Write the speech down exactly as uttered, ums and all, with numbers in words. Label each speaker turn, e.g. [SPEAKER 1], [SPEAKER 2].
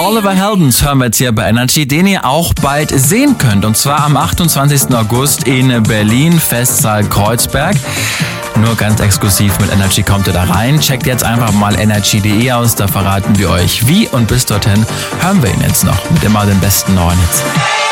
[SPEAKER 1] Oliver Heldens hören wir jetzt hier bei Energy, den ihr auch bald sehen könnt. Und zwar am achtundzwanzigsten August in Berlin, Festsaal Kreuzberg. Nur ganz exklusiv mit Energy kommt ihr da rein. Checkt jetzt einfach mal energy punkt de aus, da verraten wir euch wie. Und bis dorthin hören wir ihn jetzt noch mit immer den besten neuen Hits.